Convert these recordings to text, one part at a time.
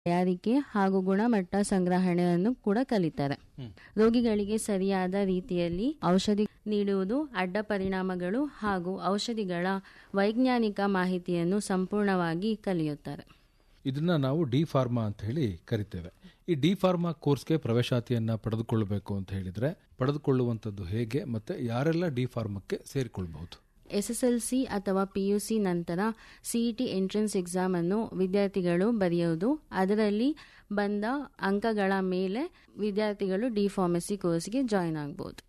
ತಯಾರಿಕೆ ಹಾಗೂ ಗುಣಮಟ್ಟ ಸಂಗ್ರಹಣೆಯನ್ನು ಕೂಡ ಕಲಿತಾರೆ. ರೋಗಿಗಳಿಗೆ ಸರಿಯಾದ ರೀತಿಯಲ್ಲಿ ಔಷಧಿ ನೀಡುವುದು, ಅಡ್ಡ ಪರಿಣಾಮಗಳು ಹಾಗೂ ಔಷಧಿಗಳ ವೈಜ್ಞಾನಿಕ ಮಾಹಿತಿಯನ್ನು ಸಂಪೂರ್ಣವಾಗಿ ಕಲಿಯುತ್ತಾರೆ. ಇದನ್ನ ನಾವು ಡಿ ಫಾರ್ಮಾ ಅಂತ ಹೇಳಿ ಕರಿತೇವೆ. ಈ ಡಿ ಫಾರ್ಮಾ ಕೋರ್ಸ್ಗೆ ಪ್ರವೇಶಾತಿಯನ್ನ ಪಡೆದುಕೊಳ್ಳಬೇಕು ಅಂತ ಹೇಳಿದ್ರೆ ಪಡೆದುಕೊಳ್ಳುವಂತದ್ದು ಹೇಗೆ ಮತ್ತೆ ಯಾರೆಲ್ಲ ಡಿ ಫಾರ್ಮಾಕ್ಕೆ ಸೇರಿಕೊಳ್ಳಬಹುದು? SSLC ಅಥವಾ PUC ನಂತರ CET ಎಂಟ್ರೆನ್ಸ್ ಎಕ್ಸಾಮ್ ಅನ್ನು ವಿದ್ಯಾರ್ಥಿಗಳು ಬರೆಯುವುದು. ಅದರಲ್ಲಿ ಬಂದ ಅಂಕಗಳ ಮೇಲೆ ವಿದ್ಯಾರ್ಥಿಗಳು ಡಿ ಫಾರ್ಮಸಿ ಕೋರ್ಸ್ಗೆ ಜಾಯಿನ್ ಆಗಬಹುದು.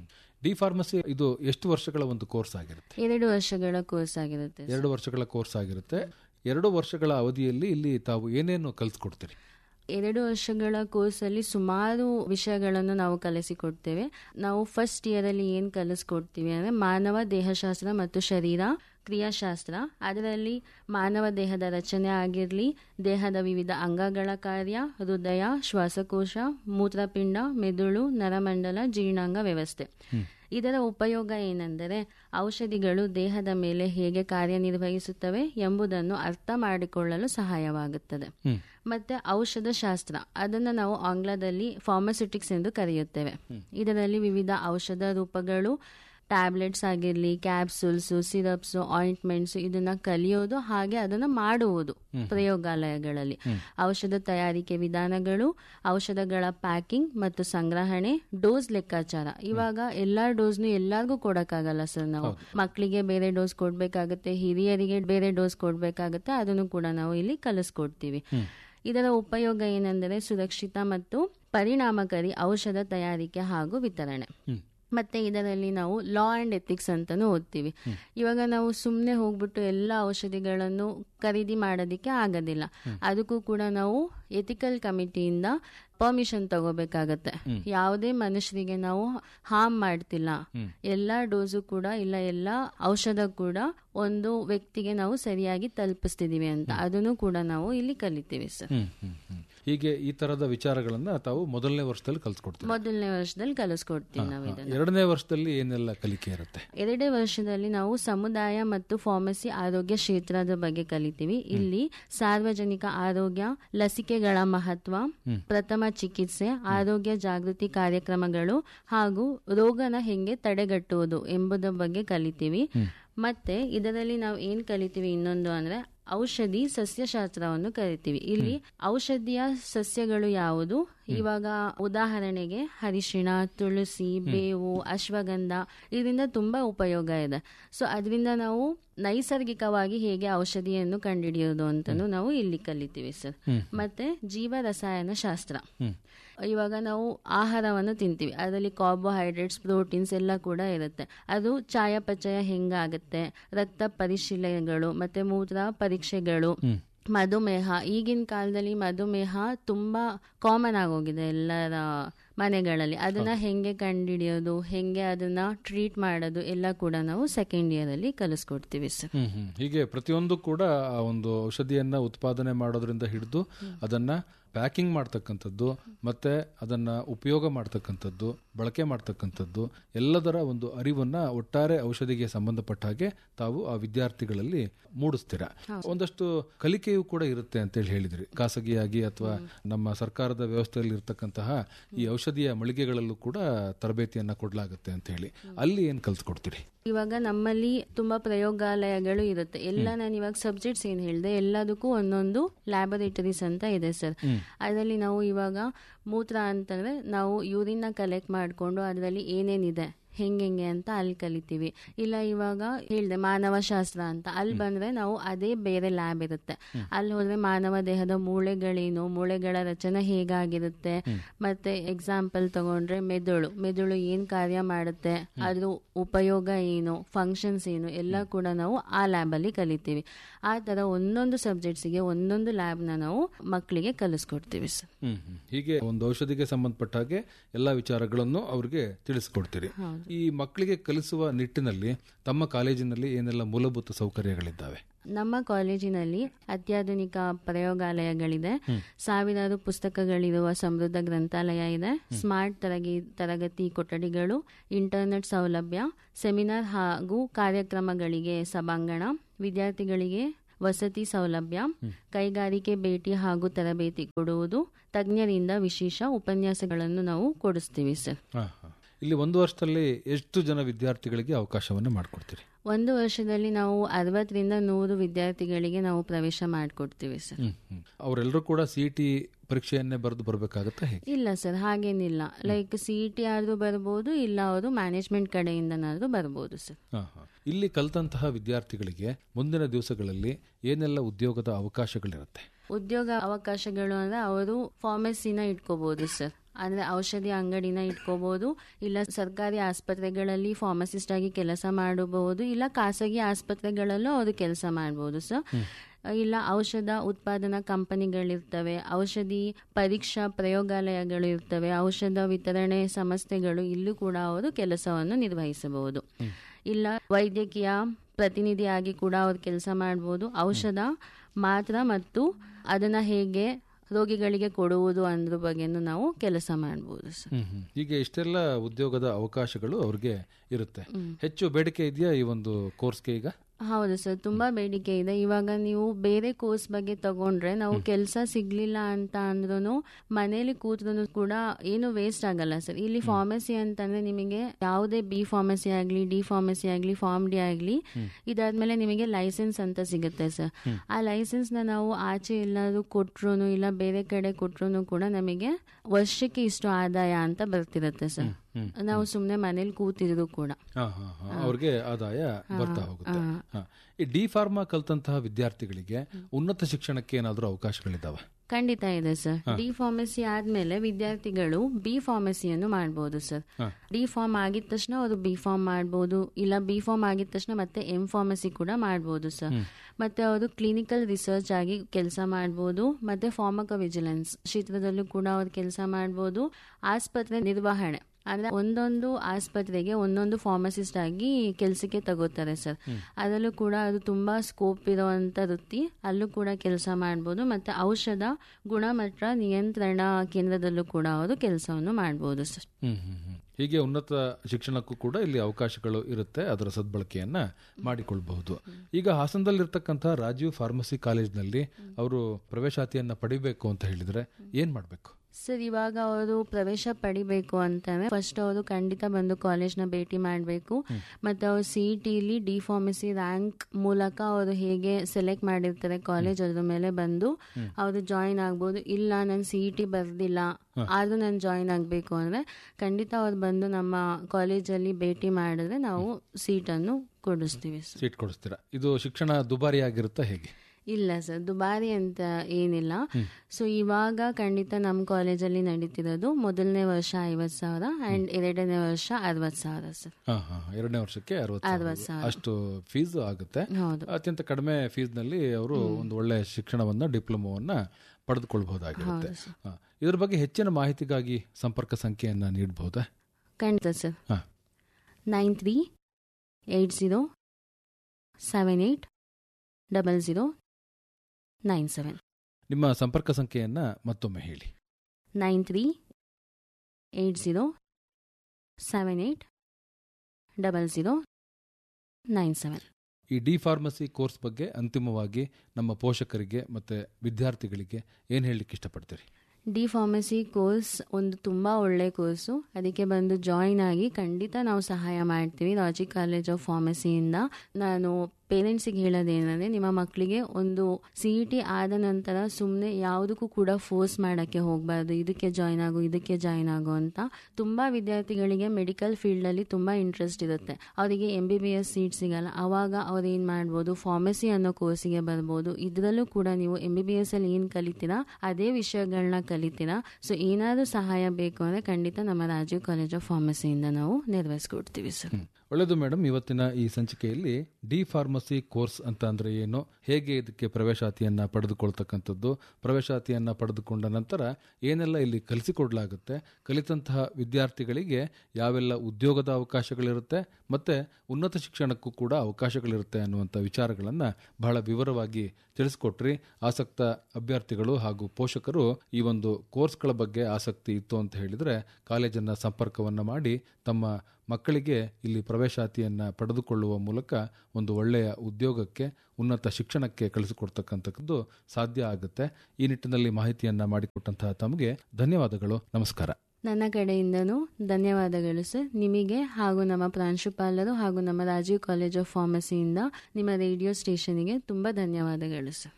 ಡಿ ಫಾರ್ಮಸಿ ಇದು ಎಷ್ಟು ವರ್ಷಗಳ ಒಂದು ಕೋರ್ಸ್ ಆಗಿರುತ್ತೆ? 2 ವರ್ಷಗಳ ಕೋರ್ಸ್ ಆಗಿರುತ್ತೆ. 2 ವರ್ಷಗಳ ಕೋರ್ಸ್ ಆಗಿರುತ್ತೆ. 2 ವರ್ಷಗಳ ಅವಧಿಯಲ್ಲಿ ಇಲ್ಲಿ ತಾವು ಏನೇನು ಕಲಿಸ್ಕೊಡ್ತೀರಿ? 2 ವರ್ಷಗಳ ಕೋರ್ಸ್ ಅಲ್ಲಿ ಸುಮಾರು ವಿಷಯಗಳನ್ನು ನಾವು ಕಲಿಸಿಕೊಡ್ತೇವೆ. ನಾವು ಫಸ್ಟ್ ಇಯರ್ ಅಲ್ಲಿ ಏನ್ ಕಲಿಸ್ಕೊಡ್ತೀವಿ ಅಂದ್ರೆ ಮಾನವ ದೇಹಶಾಸ್ತ್ರ ಮತ್ತು ಶರೀರ ಕ್ರಿಯಾಶಾಸ್ತ್ರ. ಅದರಲ್ಲಿ ಮಾನವ ದೇಹದ ರಚನೆ ಆಗಿರಲಿ, ದೇಹದ ವಿವಿಧ ಅಂಗಗಳ ಕಾರ್ಯ, ಹೃದಯ, ಶ್ವಾಸಕೋಶ, ಮೂತ್ರಪಿಂಡ, ಮೆದುಳು, ನರಮಂಡಲ, ಜೀರ್ಣಾಂಗ ವ್ಯವಸ್ಥೆ. ಇದರ ಉಪಯೋಗ ಏನೆಂದರೆ ಔಷಧಿಗಳು ದೇಹದ ಮೇಲೆ ಹೇಗೆ ಕಾರ್ಯನಿರ್ವಹಿಸುತ್ತವೆ ಎಂಬುದನ್ನು ಅರ್ಥ ಮಾಡಿಕೊಳ್ಳಲು ಸಹಾಯವಾಗುತ್ತದೆ. ಮತ್ತೆ ಔಷಧ ಶಾಸ್ತ್ರ, ಅದನ್ನು ನಾವು ಆಂಗ್ಲದಲ್ಲಿ ಫಾರ್ಮಾಸ್ಯೂಟಿಕ್ಸ್ ಎಂದು ಕರೆಯುತ್ತೇವೆ. ಇದರಲ್ಲಿ ವಿವಿಧ ಔಷಧ ರೂಪಗಳು, ಟ್ಯಾಬ್ಲೆಟ್ಸ್ ಆಗಿರಲಿ, ಕ್ಯಾಪ್ಸೂಲ್ಸ್, ಸಿರಪ್ಸ್, ಆಯಿಂಟ್ಮೆಂಟ್ಸ್ ಇದನ್ನ ಕಲಿಯೋದು, ಹಾಗೆ ಅದನ್ನು ಮಾಡುವುದು ಪ್ರಯೋಗಾಲಯಗಳಲ್ಲಿ. ಔಷಧ ತಯಾರಿಕೆ ವಿಧಾನಗಳು, ಔಷಧಗಳ ಪ್ಯಾಕಿಂಗ್ ಮತ್ತು ಸಂಗ್ರಹಣೆ, ಡೋಸ್ ಲೆಕ್ಕಾಚಾರ. ಇವಾಗ ಎಲ್ಲಾ ಡೋಸ್ನು ಎಲ್ಲರಿಗೂ ಕೊಡಕ್ಕಾಗಲ್ಲ ಸರ್. ನಾವು ಮಕ್ಕಳಿಗೆ ಬೇರೆ ಡೋಸ್ ಕೊಡ್ಬೇಕಾಗತ್ತೆ, ಹಿರಿಯರಿಗೆ ಬೇರೆ ಡೋಸ್ ಕೊಡ್ಬೇಕಾಗತ್ತೆ. ಅದನ್ನು ಕೂಡ ನಾವು ಇಲ್ಲಿ ಕಲಿಸ್ಕೊಡ್ತೀವಿ. ಇದರ ಉಪಯೋಗ ಏನೆಂದರೆ ಸುರಕ್ಷಿತ ಮತ್ತು ಪರಿಣಾಮಕಾರಿ ಔಷಧ ತಯಾರಿಕೆ ಹಾಗೂ ವಿತರಣೆ. ಮತ್ತೆ ಇದರಲ್ಲಿ ನಾವು ಲಾ ಅಂಡ್ ಎಥಿಕ್ಸ್ ಅಂತಾನು ಓದ್ತೀವಿ. ಇವಾಗ ನಾವು ಸುಮ್ಮನೆ ಹೋಗ್ಬಿಟ್ಟು ಎಲ್ಲ ಔಷಧಿಗಳನ್ನು ಖರೀದಿ ಮಾಡೋದಿಕ್ಕೆ ಆಗೋದಿಲ್ಲ. ಅದಕ್ಕೂ ಕೂಡ ನಾವು ಎಥಿಕಲ್ ಕಮಿಟಿಯಿಂದ ಪರ್ಮಿಷನ್ ತಗೋಬೇಕಾಗತ್ತೆ. ಯಾವುದೇ ಮನುಷ್ಯರಿಗೆ ನಾವು ಹಾರ್ಮ್ ಮಾಡ್ತಿಲ್ಲ, ಎಲ್ಲಾ ಡೋಸು ಕೂಡ ಇಲ್ಲ, ಎಲ್ಲಾ ಔಷಧ ಕೂಡ ಒಂದು ವ್ಯಕ್ತಿಗೆ ನಾವು ಸರಿಯಾಗಿ ತಲುಪಿಸ್ತಿದೀವಿ ಅಂತ ಅದನ್ನು ಕೂಡ ನಾವು ಇಲ್ಲಿ ಕಲಿತೀವಿ ಸರ್. ಹೀಗೆ ಈ ತರದ ವಿಚಾರಗಳನ್ನ ತಾವು ಮೊದಲನೇ ವರ್ಷದಲ್ಲಿ ಕಲಿಸ್ಕೊಡ್ತೀವಿ. ಮೊದಲನೇ ವರ್ಷದಲ್ಲಿ ಕಲಿಸ್ಕೊಡ್ತೀವಿ ನಾವು ಇದನ್ನ. 2ನೇ ವರ್ಷದಲ್ಲಿ ಏನೆಲ್ಲ ಕಲಿಕೆ ಇರುತ್ತೆ? 2ನೇ ವರ್ಷದಲ್ಲಿ ನಾವು ಸಮುದಾಯ ಮತ್ತು ಫಾರ್ಮಸಿ ಆರೋಗ್ಯ ಕ್ಷೇತ್ರದ ಬಗ್ಗೆ ಕಲಿತೀವಿ. ಇಲ್ಲಿ ಸಾರ್ವಜನಿಕ ಆರೋಗ್ಯ, ಲಸಿಕೆಗಳ ಮಹತ್ವ, ಪ್ರಥಮ ಚಿಕಿತ್ಸೆ, ಆರೋಗ್ಯ ಜಾಗೃತಿ ಕಾರ್ಯಕ್ರಮಗಳು ಹಾಗೂ ರೋಗನ ಹೆಂಗೆ ತಡೆಗಟ್ಟುವುದು ಎಂಬುದರ ಬಗ್ಗೆ ಕಲಿತೀವಿ. ಮತ್ತೆ ಇದರಲ್ಲಿ ನಾವು ಏನ್ ಕಲಿತೀವಿ ಇನ್ನೊಂದು ಅಂದ್ರೆ ಔಷಧಿ ಸಸ್ಯಶಾಸ್ತ್ರವನ್ನು ಕರಿತೀವಿ. ಇಲ್ಲಿ ಔಷಧಿಯ ಸಸ್ಯಗಳು ಯಾವುದು, ಇವಾಗ ಉದಾಹರಣೆಗೆ ಅರಿಶಿಣ, ತುಳಸಿ, ಬೇವು, ಅಶ್ವಗಂಧ, ಇದರಿಂದ ತುಂಬಾ ಉಪಯೋಗ ಇದೆ. ಸೊ ಅದರಿಂದ ನಾವು ನೈಸರ್ಗಿಕವಾಗಿ ಹೇಗೆ ಔಷಧಿಯನ್ನು ಕಂಡುಹಿಡಿಯೋದು ಅಂತಾನು ನಾವು ಇಲ್ಲಿ ಕಲಿತೀವಿ ಸರ್. ಮತ್ತೆ ಜೀವ ರಸಾಯನ ಶಾಸ್ತ್ರ, ಇವಾಗ ನಾವು ಆಹಾರವನ್ನು ತಿಂತೀವಿ, ಅದರಲ್ಲಿ ಕಾರ್ಬೋಹೈಡ್ರೇಟ್ಸ್, ಪ್ರೋಟೀನ್ಸ್ ಎಲ್ಲ ಕೂಡ ಇರುತ್ತೆ. ಅದು ಚಯಾಪಚಯ ಹೆಂಗಾಗುತ್ತೆ, ರಕ್ತ ಪರಿಶೀಲನೆಗಳು ಮತ್ತೆ ಮೂತ್ರ ಪರೀಕ್ಷೆಗಳು, ಮಧುಮೇಹ. ಈಗಿನ ಕಾಲದಲ್ಲಿ ಮಧುಮೇಹ ತುಂಬಾ ಕಾಮನ್ ಆಗೋಗಿದೆ ಎಲ್ಲರ ಮನೆಗಳಲ್ಲಿ. ಅದನ್ನ ಹೆಂಗೆ ಕಂಡುಹಿಡಿಯೋದು, ಹೆಂಗೆ ಅದನ್ನ ಟ್ರೀಟ್ ಮಾಡೋದು ಎಲ್ಲ ಕೂಡ ನಾವು ಸೆಕೆಂಡ್ ಇಯರ್ ಅಲ್ಲಿ ಕಲಿಸ್ಕೊಡ್ತೀವಿ ಸರ್. ಹೀಗೆ ಪ್ರತಿಯೊಂದು ಕೂಡ ಒಂದು ಔಷಧಿಯನ್ನ ಉತ್ಪಾದನೆ ಮಾಡೋದ್ರಿಂದ ಹಿಡಿದು ಅದನ್ನ ಪ್ಯಾಕಿಂಗ್ ಮಾಡ್ತಕ್ಕಂಥದ್ದು, ಮತ್ತೆ ಅದನ್ನ ಉಪಯೋಗ ಮಾಡ್ತಕ್ಕಂಥದ್ದು, ಬಳಕೆ ಮಾಡ್ತಕ್ಕಂಥದ್ದು ಎಲ್ಲದರ ಒಂದು ಅರಿವನ್ನ ಒಟ್ಟಾರೆ ಔಷಧಿಗೆ ಸಂಬಂಧಪಟ್ಟ ಹಾಗೆ ತಾವು ಆ ವಿದ್ಯಾರ್ಥಿಗಳಲ್ಲಿ ಮೂಡಿಸ್ತೀರಾ. ಒಂದಷ್ಟು ಕಲಿಕೆಯೂ ಕೂಡ ಇರುತ್ತೆ ಅಂತೇಳಿ ಹೇಳಿದ್ರಿ. ಖಾಸಗಿಯಾಗಿ ಅಥವಾ ನಮ್ಮ ಸರ್ಕಾರದ ವ್ಯವಸ್ಥೆಯಲ್ಲಿ ಇರತಕ್ಕಂತಹ ಈ ಔಷಧಿಯ ಮಳಿಗೆಗಳಲ್ಲೂ ಕೂಡ ತರಬೇತಿಯನ್ನ ಕೊಡಲಾಗುತ್ತೆ ಅಂತ ಹೇಳಿ, ಅಲ್ಲಿ ಏನ್ ಕಲ್ಸ್ಕೊಡ್ತೀರಿ? ಇವಾಗ ನಮ್ಮಲ್ಲಿ ತುಂಬಾ ಪ್ರಯೋಗಾಲಯಗಳು ಇರುತ್ತೆ. ಎಲ್ಲ ನಾನು ಇವಾಗ ಸಬ್ಜೆಕ್ಟ್ಸ್ ಏನ್ ಹೇಳಿದೆ ಎಲ್ಲದಕ್ಕೂ ಒಂದೊಂದು ಲ್ಯಾಬೊರೇಟರೀಸ್ ಅಂತ ಇದೆ ಸರ್. ಅದರಲ್ಲಿ ನಾವು ಇವಾಗ ಮೂತ್ರ ಅಂತಂದ್ರೆ ನಾವು ಯೂರಿನ್ ಕಲೆಕ್ಟ್ ಮಾಡಿಕೊಂಡು ಅದರಲ್ಲಿ ಏನೇನಿದೆ ಹೆಂಗೆ ಅಂತ ಅಲ್ಲಿ ಕಲಿತೀವಿ. ಇಲ್ಲ ಇವಾಗ ಹೇಳಿದೆ ಮಾನವ ಶಾಸ್ತ್ರ ಅಂತ, ಅಲ್ಲಿ ಬಂದ್ರೆ ನಾವು ಅದೇ ಬೇರೆ ಲ್ಯಾಬ್ ಇರುತ್ತೆ. ಅಲ್ಲಿ ಹೋದ್ರೆ ಮಾನವ ದೇಹದ ಮೂಳೆಗಳೇನು, ಮೂಳೆಗಳ ರಚನೆ ಹೇಗಾಗಿರುತ್ತೆ, ಮತ್ತೆ ಎಕ್ಸಾಂಪಲ್ ತಗೊಂಡ್ರೆ ಮೆದುಳು ಏನ್ ಕಾರ್ಯ ಮಾಡುತ್ತೆ, ಅದ್ರ ಉಪಯೋಗ ಏನು, ಫಂಕ್ಷನ್ಸ್ ಏನು ಎಲ್ಲ ಕೂಡ ನಾವು ಆ ಲ್ಯಾಬ್ ಅಲ್ಲಿ ಕಲಿತೀವಿ. ಆ ತರ ಒಂದೊಂದು ಸಬ್ಜೆಕ್ಟ್ಸ್ಗೆ ಒಂದೊಂದು ಲ್ಯಾಬ್ ನ ನಾವು ಮಕ್ಕಳಿಗೆ ಕಲಿಸ್ಕೊಡ್ತೀವಿ ಸರ್. ಹೀಗೆ ಒಂದು ಔಷಧಿಗೆ ಸಂಬಂಧಪಟ್ಟ ಹಾಗೆ ಎಲ್ಲಾ ವಿಚಾರಗಳನ್ನು ಅವ್ರಿಗೆ ತಿಳಿಸ್ಕೊಡ್ತೀರಿ. ಈ ಮಕ್ಕಳಿಗೆ ಕಲಿಸುವ ನಿಟ್ಟಿನಲ್ಲಿ ತಮ್ಮ ಕಾಲೇಜಿನಲ್ಲಿ ಏನೆಲ್ಲ ಮೂಲಭೂತ ಸೌಕರ್ಯಗಳಿದ್ದಾವೆ? ನಮ್ಮ ಕಾಲೇಜಿನಲ್ಲಿ ಅತ್ಯಾಧುನಿಕ ಪ್ರಯೋಗಾಲಯಗಳಿದೆ, ಸಾವಿರಾರು ಪುಸ್ತಕಗಳಿರುವ ಸಮೃದ್ಧ ಗ್ರಂಥಾಲಯ ಇದೆ, ಸ್ಮಾರ್ಟ್ ತರಗತಿ ಕೊಠಡಿಗಳು, ಇಂಟರ್ನೆಟ್ ಸೌಲಭ್ಯ, ಸೆಮಿನಾರ್ ಹಾಗೂ ಕಾರ್ಯಕ್ರಮಗಳಿಗೆ ಸಭಾಂಗಣ, ವಿದ್ಯಾರ್ಥಿಗಳಿಗೆ ವಸತಿ ಸೌಲಭ್ಯ, ಕೈಗಾರಿಕೆ ಭೇಟಿ ಹಾಗೂ ತರಬೇತಿ ಕೊಡುವುದು, ತಜ್ಞರಿಂದ ವಿಶೇಷ ಉಪನ್ಯಾಸಗಳನ್ನು ನಾವು ಕೊಡಿಸ್ತೀವಿ ಸರ್. ಇಲ್ಲಿ 1 ವರ್ಷದಲ್ಲಿ ಎಷ್ಟು ಜನ ವಿದ್ಯಾರ್ಥಿಗಳಿಗೆ ಅವಕಾಶವನ್ನು ಮಾಡಿಕೊಡ್ತೀರಿ? 1 ವರ್ಷದಲ್ಲಿ ನಾವು 60ರಿಂದ 100 ವಿದ್ಯಾರ್ಥಿಗಳಿಗೆ ನಾವು ಪ್ರವೇಶ ಮಾಡಿಕೊಡ್ತೀವಿ ಸರ್. ಅವರೆಲ್ಲರೂ ಕೂಡ CET ಪರೀಕ್ಷೆಯನ್ನೇ ಬರೆದು ಬರಬೇಕಾಗತ್ತಾ ಹೇಗೆ? ಇಲ್ಲ ಸರ್, ಹಾಗೇನಿಲ್ಲ. ಲೈಕ್ CET ಆದ್ರೂ ಬರ್ಬೋದು, ಇಲ್ಲ ಅವರು ಮ್ಯಾನೇಜ್ಮೆಂಟ್ ಕಡೆಯಿಂದನಾದ್ರೂ ಬರ್ಬೋದು ಸರ್. ಇಲ್ಲಿ ಕಲಿತಂತಹ ವಿದ್ಯಾರ್ಥಿಗಳಿಗೆ ಮುಂದಿನ ದಿವಸಗಳಲ್ಲಿ ಏನೆಲ್ಲ ಉದ್ಯೋಗದ ಅವಕಾಶಗಳಿರುತ್ತೆ? ಉದ್ಯೋಗ ಅವಕಾಶಗಳು ಅಂದ್ರೆ ಅವರು ಫಾರ್ಮಸಿನ ಇಟ್ಕೋಬಹುದು ಸರ್. ಅಂದ್ರೆ ಔಷಧಿ ಅಂಗಡಿನ ಇಟ್ಕೋಬಹುದು, ಇಲ್ಲ ಸರ್ಕಾರಿ ಆಸ್ಪತ್ರೆಗಳಲ್ಲಿ ಫಾರ್ಮಸಿಸ್ಟ್ ಆಗಿ ಕೆಲಸ ಮಾಡಬಹುದು, ಇಲ್ಲ ಖಾಸಗಿ ಆಸ್ಪತ್ರೆಗಳಲ್ಲೂ ಅವರು ಕೆಲಸ ಮಾಡಬಹುದು ಸರ್. ಇಲ್ಲ ಔಷಧ ಉತ್ಪಾದನಾ ಕಂಪನಿಗಳಿರ್ತವೆ, ಔಷಧಿ ಪರೀಕ್ಷಾ ಪ್ರಯೋಗಾಲಯಗಳು ಇರ್ತವೆ, ಔಷಧ ವಿತರಣೆ ಸಂಸ್ಥೆಗಳು, ಇಲ್ಲೂ ಕೂಡ ಅವರು ಕೆಲಸವನ್ನು ನಿರ್ವಹಿಸಬಹುದು. ಇಲ್ಲ ವೈದ್ಯಕೀಯ ಪ್ರತಿನಿಧಿಯಾಗಿ ಕೂಡ ಅವರು ಕೆಲಸ ಮಾಡಬಹುದು. ಔಷಧ ಮಾತ್ರ ಮತ್ತು ಅದನ್ನ ಹೇಗೆ ರೋಗಿಗಳಿಗೆ ಕೊಡುವುದು ಅಂದ್ರ ಬಗ್ಗೆನೂ ನಾವು ಕೆಲಸ ಮಾಡಬಹುದು ಸರ್. ಹೀಗೆ ಇಷ್ಟೆಲ್ಲ ಉದ್ಯೋಗದ ಅವಕಾಶಗಳು ಅವ್ರಿಗೆ ಇರುತ್ತೆ. ಹೆಚ್ಚು ಬೇಡಿಕೆ ಇದೆಯಾ ಈ ಒಂದು ಕೋರ್ಸ್ಗೆ ಈಗ? ಹೌದು ಸರ್, ತುಂಬಾ ಬೇಡಿಕೆ ಇದೆ. ಇವಾಗ ನೀವು ಬೇರೆ ಕೋರ್ಸ್ ಬಗ್ಗೆ ತಗೊಂಡ್ರೆ ನಾವು ಕೆಲಸ ಸಿಗ್ಲಿಲ್ಲ ಅಂತ ಅಂದ್ರೂ ಮನೇಲಿ ಕೂತ್ರು ಕೂಡ ಏನು ವೇಸ್ಟ್ ಆಗಲ್ಲ ಸರ್. ಇಲ್ಲಿ ಫಾರ್ಮಸಿ ಅಂತಂದ್ರೆ ನಿಮಗೆ ಯಾವುದೇ B ಫಾರ್ಮಸಿ ಆಗ್ಲಿ, D ಫಾರ್ಮಸಿ ಆಗ್ಲಿ, ಫಾರ್ಮ್ D ಆಗ್ಲಿ, ಇದಾದ್ಮೇಲೆ ನಿಮಗೆ ಲೈಸೆನ್ಸ್ ಅಂತ ಸಿಗುತ್ತೆ ಸರ್. ಆ ಲೈಸೆನ್ಸ್ ನ ನಾವು ಆಚೆ ಎಲ್ಲಾದ್ರೂ ಕೊಟ್ರು, ಇಲ್ಲ ಬೇರೆ ಕಡೆ ಕೊಟ್ರು ಕೂಡ ನಮಗೆ ವರ್ಷಕ್ಕೆ ಇಷ್ಟು ಆದಾಯ ಅಂತ ಬರ್ತಿರುತ್ತೆ ಸರ್. ನಾವು ಸುಮ್ನೆ ಮನೇಲಿ ಕೂತಿದ್ರು ಕೂಡ ಅವ್ರಿಗೆ ಆದಾಯ ಬರ್ತಾ ಹೋಗುತ್ತೆ. ಈ D ಫಾರ್ಮಾ ಕಲ್ತಂತಹ ವಿದ್ಯಾರ್ಥಿಗಳಿಗೆ ಉನ್ನತ ಶಿಕ್ಷಣಕ್ಕೆ ಏನಾದರೂ ಅವಕಾಶಗಳಿದಾವೆ? ಖಂಡಿತ ಇದೆ ಸರ್. D ಫಾರ್ಮಸಿ ಆದ್ಮೇಲೆ ವಿದ್ಯಾರ್ಥಿಗಳು B ಫಾರ್ಮಸಿಯನ್ನು ಮಾಡಬಹುದು ಸರ್. D ಫಾರ್ಮ್ ಆಗಿದ ತಕ್ಷಣ ಅವರು B ಫಾರ್ಮ್ ಮಾಡಬಹುದು, ಇಲ್ಲ B ಫಾರ್ಮ್ ಆಗಿದ ತಕ್ಷಣ ಮತ್ತೆ M ಫಾರ್ಮಸಿ ಕೂಡ ಮಾಡಬಹುದು ಸರ್. ಮತ್ತೆ ಅವರು ಕ್ಲಿನಿಕಲ್ ರಿಸರ್ಚ್ ಆಗಿ ಕೆಲಸ ಮಾಡಬಹುದು, ಮತ್ತೆ ಫಾರ್ಮಕೋ ವಿಜಿಲೆನ್ಸ್ ಕ್ಷೇತ್ರದಲ್ಲೂ ಕೂಡ ಅವರು ಕೆಲಸ ಮಾಡಬಹುದು. ಆಸ್ಪತ್ರೆ ನಿರ್ವಹಣೆ ಅಂದ್ರೆ ಒಂದೊಂದು ಆಸ್ಪತ್ರೆಗೆ ಒಂದೊಂದು ಫಾರ್ಮಸಿಸ್ಟ್ ಆಗಿ ಕೆಲಸಕ್ಕೆ ತಗೋತಾರೆ ಸರ್. ಅದರಲ್ಲೂ ಕೂಡ ಅದು ತುಂಬಾ ಸ್ಕೋಪ್ ಇರುವಂತ ವೃತ್ತಿ, ಅಲ್ಲೂ ಕೂಡ ಕೆಲಸ ಮಾಡಬಹುದು. ಮತ್ತೆ ಔಷಧ ಗುಣಮಟ್ಟ ನಿಯಂತ್ರಣ ಕೇಂದ್ರದಲ್ಲೂ ಕೂಡ ಅವರು ಕೆಲಸವನ್ನು ಮಾಡಬಹುದು ಸರ್. ಹೀಗೆ ಉನ್ನತ ಶಿಕ್ಷಣಕ್ಕೂ ಕೂಡ ಇಲ್ಲಿ ಅವಕಾಶಗಳು ಇರುತ್ತೆ, ಅದರ ಸದ್ಬಳಕೆಯನ್ನ ಮಾಡಿಕೊಳ್ಬಹುದು. ಈಗ ಹಾಸನದಲ್ಲಿರ್ತಕ್ಕಂಥ ರಾಜೀವ್ ಫಾರ್ಮಸಿ ಕಾಲೇಜ್ನಲ್ಲಿ ಅವರು ಪ್ರವೇಶಾತಿಯನ್ನ ಪಡಿಬೇಕು ಅಂತ ಹೇಳಿದ್ರೆ ಏನ್ ಮಾಡ್ಬೇಕು ಸರ್? ಇವಾಗ ಅವರು ಪ್ರವೇಶ ಪಡಿಬೇಕು ಅಂತಂದ್ರೆ ಫಸ್ಟ್ ಅವರು ಖಂಡಿತ ಬಂದು ಕಾಲೇಜ್ನ ಭೇಟಿ ಮಾಡಬೇಕು. ಮತ್ತೆ ಅವರು CETಲಿ D ಫಾರ್ಮಸಿ ರ್ಯಾಂಕ್ ಮೂಲಕ ಅವರು ಹೇಗೆ ಸೆಲೆಕ್ಟ್ ಮಾಡಿರ್ತಾರೆ ಕಾಲೇಜ್, ಅದ್ರ ಮೇಲೆ ಬಂದು ಅವರು ಜಾಯಿನ್ ಆಗ್ಬೋದು. ಇಲ್ಲ ನಾನು CET ಬರ್ದಿಲ್ಲ ಆದ್ರೂ ನಾನು ಜಾಯಿನ್ ಆಗ್ಬೇಕು ಅಂದ್ರೆ ಖಂಡಿತ ಅವ್ರು ಬಂದು ನಮ್ಮ ಕಾಲೇಜಲ್ಲಿ ಭೇಟಿ ಮಾಡಿದ್ರೆ ನಾವು ಸೀಟನ್ನು ಕೊಡಿಸ್ತೀವಿ. ಸೀಟ್ ಕೊಡಿಸ್ತೀರಾ? ಇದು ಶಿಕ್ಷಣ ದುಬಾರಿ ಆಗಿರುತ್ತಾ ಹೇಗೆ? ಇಲ್ಲ ಸರ್, ದುಬಾರಿ ಅಂತ ಏನಿಲ್ಲ. ಸೊ ಇವಾಗ ಖಂಡಿತ ನಮ್ಮ ಕಾಲೇಜಲ್ಲಿ ನಡೀತಿರೋದು ಮೊದಲನೇ ವರ್ಷ 50,000 ಅಂಡ್ 2ನೇ ವರ್ಷ 60,000 ಸರ್. 2ನೇ ವರ್ಷಕ್ಕೆ 60,000 ಅಷ್ಟು ಫೀಸ್ ಆಗುತ್ತೆ. ಅತ್ಯಂತ ಕಡಿಮೆ ಫೀಸ್ ನಲ್ಲಿ ಅವರು ಒಂದು ಒಳ್ಳೆ ಶಿಕ್ಷಣವನ್ನ, ಡಿಪ್ಲೊಮೋವನ್ನ ಪಡೆದುಕೊಳ್ಳಬಹುದಾಗಿರುತ್ತೆ. ಇದರ ಬಗ್ಗೆ ಹೆಚ್ಚಿನ ಮಾಹಿತಿಗಾಗಿ ಸಂಪರ್ಕ ಸಂಖ್ಯೆಯನ್ನ ನೀಡಬಹುದಾ? ಖಂಡಿತ ಸರ್. 9380780097. ನಿಮ್ಮ ಸಂಪರ್ಕ ಸಂಖ್ಯೆಯನ್ನ ಮತ್ತೊಮ್ಮೆ ಹೇಳಿ. 9380780097. ಈ D ಫಾರ್ಮಸಿ ಕೋರ್ಸ್ ಬಗ್ಗೆ ಅಂತಿಮವಾಗಿ ನಮ್ಮ ಪೋಷಕರಿಗೆ ಮತ್ತೆ ವಿದ್ಯಾರ್ಥಿಗಳಿಗೆ ಏನ್ ಹೇಳಲಿಕ್ಕೆ ಇಷ್ಟಪಡ್ತೀರಿ? D ಫಾರ್ಮಸಿ ಕೋರ್ಸ್ ಒಂದು ತುಂಬ ಒಳ್ಳೆ ಕೋರ್ಸು. ಅದಕ್ಕೆ ಬಂದು ಜಾಯಿನ್ ಆಗಿ ಖಂಡಿತ ನಾವು ಸಹಾಯ ಮಾಡ್ತೀವಿ ರಾಜಿ ಕಾಲೇಜ್ ಆಫ್ ಫಾರ್ಮಸಿಯಿಂದ. ನಾನು ಪೇರೆಂಟ್ಸಿಗೆ ಹೇಳೋದೇನಂದರೆ, ನಿಮ್ಮ ಮಕ್ಕಳಿಗೆ ಒಂದು CET ಆದ ನಂತರ ಸುಮ್ಮನೆ ಯಾವುದಕ್ಕೂ ಕೂಡ ಫೋರ್ಸ್ ಮಾಡೋಕ್ಕೆ ಹೋಗಬಾರ್ದು, ಇದಕ್ಕೆ ಜಾಯಿನ್ ಆಗು ಇದಕ್ಕೆ ಜಾಯಿನ್ ಆಗು ಅಂತ. ತುಂಬ ವಿದ್ಯಾರ್ಥಿಗಳಿಗೆ ಮೆಡಿಕಲ್ ಫೀಲ್ಡಲ್ಲಿ ತುಂಬ ಇಂಟ್ರೆಸ್ಟ್ ಇರುತ್ತೆ, ಅವರಿಗೆ MBBS ಸೀಟ್ ಸಿಗಲ್ಲ. ಆವಾಗ ಅವ್ರು ಏನು ಮಾಡ್ಬೋದು, ಫಾರ್ಮಸಿ ಅನ್ನೋ ಕೋರ್ಸಿಗೆ ಬರ್ಬೋದು. ಇದರಲ್ಲೂ ಕೂಡ ನೀವು MBBS ಅಲ್ಲಿ ಏನು ಕಲಿತೀರಾ ಅದೇ ವಿಷಯಗಳನ್ನ ಕಲಿತೀರಾ. ಸೊ ಏನಾದರೂ ಸಹಾಯ ಬೇಕು ಅಂದರೆ ಖಂಡಿತ ನಮ್ಮ ರಾಜೀವ್ ಕಾಲೇಜ್ ಆಫ್ ಫಾರ್ಮಸಿಯಿಂದ ನಾವು ನೆರವೇರಿಸ್ಕೊಡ್ತೀವಿ ಸರ್. ಒಳ್ಳೆಯದು ಮೇಡಮ್, ಇವತ್ತಿನ ಈ ಸಂಚಿಕೆಯಲ್ಲಿ D ಫಾರ್ಮಸಿ ಕೋರ್ಸ್ ಅಂತ ಅಂದ್ರೆ ಏನು, ಹೇಗೆ ಇದಕ್ಕೆ ಪ್ರವೇಶಾತಿಯನ್ನ ಪಡೆದುಕೊಳ್ತಕ್ಕಂಥದ್ದು, ಪ್ರವೇಶಾತಿಯನ್ನ ಪಡೆದುಕೊಂಡ ನಂತರ ಏನೆಲ್ಲ ಇಲ್ಲಿ ಕಲಿಸಿಕೊಡ್ಲಾಗುತ್ತೆ, ಕಲಿತಂತಹ ವಿದ್ಯಾರ್ಥಿಗಳಿಗೆ ಯಾವೆಲ್ಲ ಉದ್ಯೋಗದ ಅವಕಾಶಗಳಿರುತ್ತೆ ಮತ್ತೆ ಉನ್ನತ ಶಿಕ್ಷಣಕ್ಕೂ ಕೂಡ ಅವಕಾಶಗಳಿರುತ್ತೆ ಅನ್ನುವಂಥ ವಿಚಾರಗಳನ್ನು ಬಹಳ ವಿವರವಾಗಿ ತಿಳಿಸ್ಕೊಟ್ರಿ. ಆಸಕ್ತ ಅಭ್ಯರ್ಥಿಗಳು ಹಾಗೂ ಪೋಷಕರು ಈ ಒಂದು ಕೋರ್ಸ್ಗಳ ಬಗ್ಗೆ ಆಸಕ್ತಿ ಇತ್ತು ಅಂತ ಹೇಳಿದ್ರೆ ಕಾಲೇಜನ್ನ ಸಂಪರ್ಕವನ್ನ ಮಾಡಿ ತಮ್ಮ ಮಕ್ಕಳಿಗೆ ಇಲ್ಲಿ ಪ್ರವೇಶಾತಿಯನ್ನು ಪಡೆದುಕೊಳ್ಳುವ ಮೂಲಕ ಒಂದು ಒಳ್ಳೆಯ ಉದ್ಯೋಗಕ್ಕೆ, ಉನ್ನತ ಶಿಕ್ಷಣಕ್ಕೆ ಕಳಿಸಿಕೊಡ್ತಕ್ಕಂಥದ್ದು ಸಾಧ್ಯ ಆಗುತ್ತೆ. ಈ ನಿಟ್ಟಿನಲ್ಲಿ ಮಾಹಿತಿಯನ್ನು ಮಾಡಿಕೊಟ್ಟಂತಹ ತಮಗೆ ಧನ್ಯವಾದಗಳು. ನಮಸ್ಕಾರ. ನನ್ನ ಕಡೆಯಿಂದನೂ ಧನ್ಯವಾದಗಳು ಸರ್. ನಿಮಗೆ ಹಾಗೂ ನಮ್ಮ ಪ್ರಾಂಶುಪಾಲರು ಹಾಗೂ ನಮ್ಮ ರಾಜೀವ್ ಕಾಲೇಜ್ ಆಫ್ ಫಾರ್ಮಸಿಯಿಂದ ನಿಮ್ಮ ರೇಡಿಯೋ ಸ್ಟೇಷನ್ಗೆ ತುಂಬ ಧನ್ಯವಾದಗಳು ಸರ್.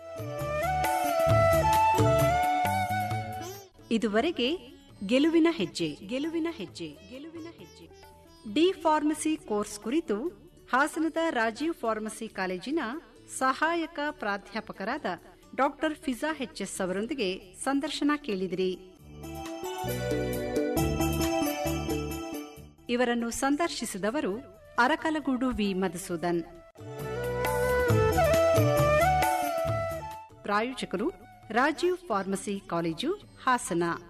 ಇದುವರೆಗೆ ಗೆಲುವಿನ ಹೆಜ್ಜೆ ಡಿ ಫಾರ್ಮಸಿ ಕೋರ್ಸ್ ಕುರಿತು ಹಾಸನದ ರಾಜೀವ್ ಫಾರ್ಮಸಿ ಕಾಲೇಜಿನ ಸಹಾಯಕ ಪ್ರಾಧ್ಯಾಪಕರಾದ ಡಾಕ್ಟರ್ ಫಿಜಾ ಎಚ್.ಎಸ್ ಅವರೊಂದಿಗೆ ಸಂದರ್ಶನ ಕೇಳಿದಿರಿ. ಇವರನ್ನು ಸಂದರ್ಶಿಸಿದವರು ಅರಕಲಗೂಡು ವಿ ಮಧುಸೂದನ್. ಪ್ರಾಯೋಜಕರು ರಾಜೀವ್ ಫಾರ್ಮಸಿ ಕಾಲೇಜು, ಹಾಸನ.